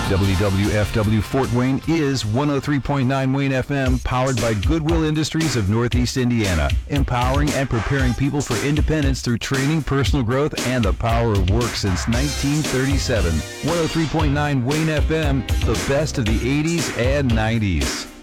WWFW Fort Wayne is 103.9 Wayne FM, powered by Goodwill Industries of Northeast Indiana, empowering and preparing people for independence through training, personal growth, and the power of work since 1937. 103.9 Wayne FM, the best of the 80s and 90s.